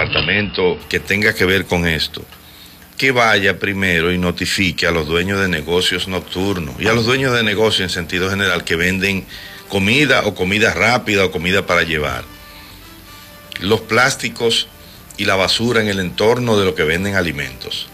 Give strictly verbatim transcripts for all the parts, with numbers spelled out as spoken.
departamento que tenga que ver con esto, que vaya primero y notifique a los dueños de negocios nocturnos y a los dueños de negocios en sentido general que venden comida o comida rápida o comida para llevar. Los plásticos y la basura en el entorno de lo que venden alimentos.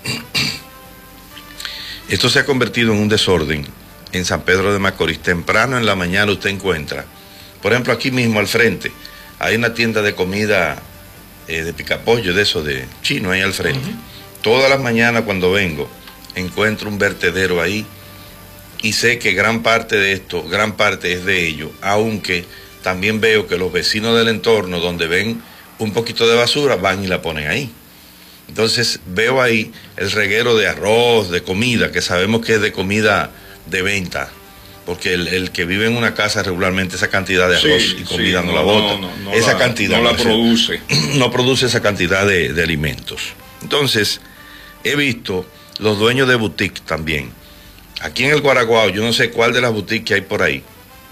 Esto se ha convertido en un desorden en San Pedro de Macorís. Temprano en la mañana usted encuentra, por ejemplo, aquí mismo al frente, hay una tienda de comida eh, de picapollo, de eso de chino ahí al frente. Uh-huh. Todas las mañanas cuando vengo, encuentro un vertedero ahí y sé que gran parte de esto, gran parte es de ello, aunque también veo que los vecinos del entorno donde ven un poquito de basura van y la ponen ahí. Entonces veo ahí el reguero de arroz, de comida, que sabemos que es de comida de venta, porque el, el que vive en una casa regularmente esa cantidad de arroz sí, y comida sí, no, no la bota. No, no, no esa la, cantidad no la produce. No produce esa cantidad de, de alimentos. Entonces, he visto los dueños de boutique también. Aquí en el Guaraguao, yo no sé cuál de las boutiques que hay por ahí.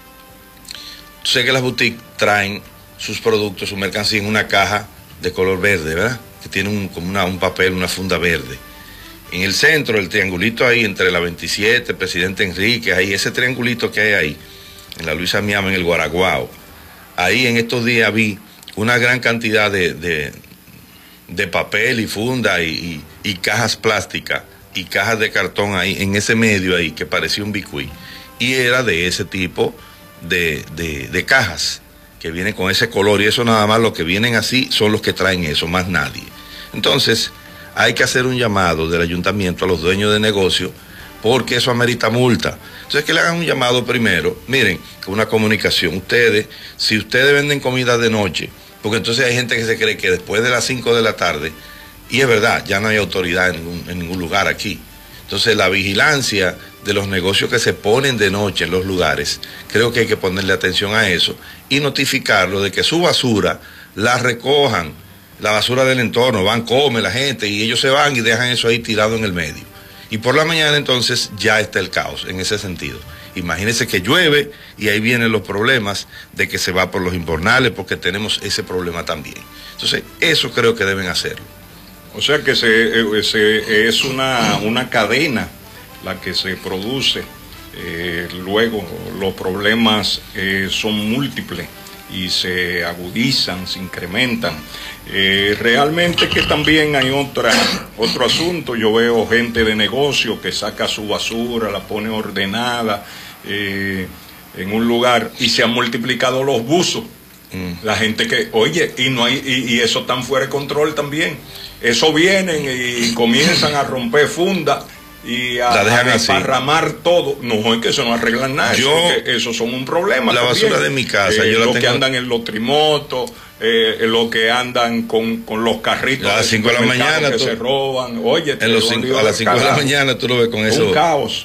Sé que las boutiques traen sus productos, su mercancía en una caja de color verde, ¿verdad? Que tiene un, como una, un papel, una funda verde. En el centro, el triangulito ahí, entre la veintisiete, Presidente Enrique, ahí, ese triangulito que hay ahí, en la Luisa Miama, en el Guaraguao. Ahí en estos días vi una gran cantidad de, de, de papel y funda y, y, y cajas plásticas y cajas de cartón ahí, en ese medio ahí, que parecía un bicuí. Y era de ese tipo de, de, de cajas, que vienen con ese color, y eso nada más, los que vienen así son los que traen eso, más nadie. Entonces, hay que hacer un llamado del ayuntamiento a los dueños de negocio, porque eso amerita multa. Entonces, que le hagan un llamado primero, miren, una comunicación. Ustedes, si ustedes venden comida de noche, porque entonces hay gente que se cree que después de las cinco de la tarde, y es verdad, ya no hay autoridad en ningún, en ningún lugar aquí. Entonces, la vigilancia de los negocios que se ponen de noche en los lugares, creo que hay que ponerle atención a eso y notificarlo de que su basura la recojan, la basura del entorno, van, come la gente y ellos se van y dejan eso ahí tirado en el medio. Y por la mañana entonces ya está el caos en ese sentido. Imagínense que llueve y ahí vienen los problemas de que se va por los invernales, porque tenemos ese problema también. Entonces, eso creo que deben hacerlo. O sea que se, se, es una, una cadena la que se produce. Eh, luego los problemas eh, son múltiples y se agudizan, se incrementan. Eh, realmente que también hay otra, otro asunto. Yo veo gente de negocio que saca su basura, la pone ordenada eh, en un lugar, y se han multiplicado los buzos. Mm. La gente que, oye, y no hay, y, y eso tan fuera de control también. Eso vienen y comienzan a romper fundas y a, a desparramar todo. No, es que eso no arregla nada. Yo, eso, que, eso son un problema. La también. basura de mi casa, eh, yo la los tengo... que andan en los trimotos, eh, los que andan con, con los carritos a las cinco de la mañana que tú, se roban. Oye, en los cinco, a las cinco de la mañana tú lo ves con es eso. Un caos.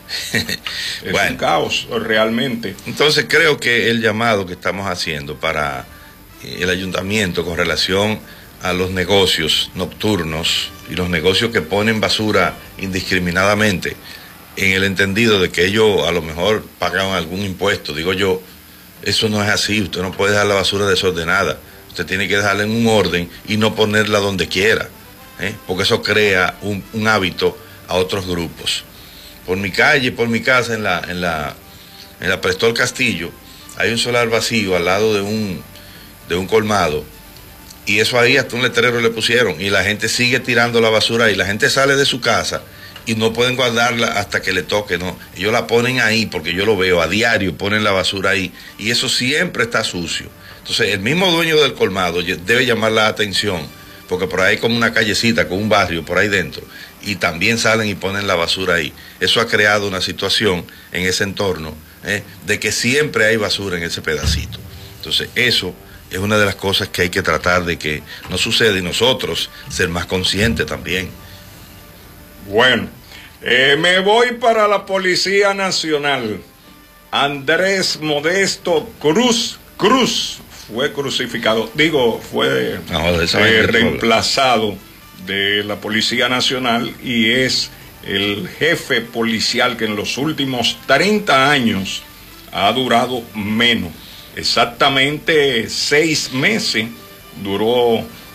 Es bueno, un caos, realmente. Entonces creo que el llamado que estamos haciendo para el ayuntamiento con relación a los negocios nocturnos y los negocios que ponen basura indiscriminadamente, en el entendido de que ellos a lo mejor pagan algún impuesto, digo yo, eso no es así. Usted no puede dejar la basura desordenada, usted tiene que dejarla en un orden y no ponerla donde quiera, ¿eh? Porque eso crea un, un hábito a otros grupos. Por mi calle, por mi casa, en la, en la, en la Prestol Castillo, hay un solar vacío al lado de un, de un colmado, y eso ahí hasta un letrero le pusieron, y la gente sigue tirando la basura ahí. La gente sale de su casa y no pueden guardarla hasta que le toque, no. Ellos la ponen ahí, porque yo lo veo a diario, ponen la basura ahí, y eso siempre está sucio. Entonces, el mismo dueño del colmado debe llamar la atención, porque por ahí hay como una callecita con un barrio por ahí dentro, y también salen y ponen la basura ahí. Eso ha creado una situación en ese entorno, ¿eh? de que siempre hay basura en ese pedacito. Entonces, eso es una de las cosas que hay que tratar de que no suceda, y nosotros ser más conscientes también. Bueno, eh, me voy para la Policía Nacional. Andrés Modesto Cruz, Cruz, fue crucificado, digo, fue no, eh, reemplazado de la Policía Nacional, y es el jefe policial que en los últimos treinta años ha durado menos. Exactamente seis meses duró